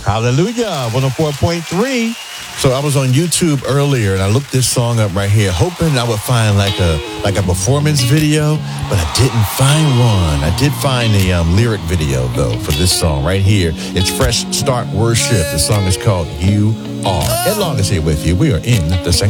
Hallelujah. 104.3. So I was on YouTube earlier and I looked this song up right here, hoping I would find like a performance video, but I didn't find one. I did find a lyric video though for this song right here. It's Fresh Start Worship. The song is called You Are. Ed Long is here with you. We are in the second